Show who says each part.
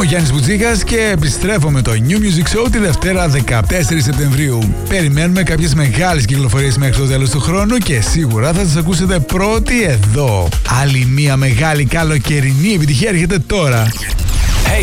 Speaker 1: ο Γιάννης Μπουτζίκας και επιστρέφω με το New Music Show τη Δευτέρα 14 Σεπτεμβρίου. Περιμένουμε κάποιες μεγάλες κυκλοφορίες μέχρι το τέλος του χρόνου και σίγουρα θα τις ακούσετε πρώτοι εδώ. Άλλη μια μεγάλη καλοκαιρινή επιτυχία έρχεται τώρα.